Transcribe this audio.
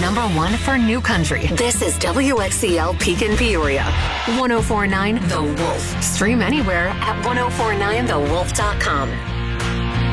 #1 for New Country. This is WXCL Pekin Peoria. 1049 The Wolf. Stream anywhere at 1049thewolf.com.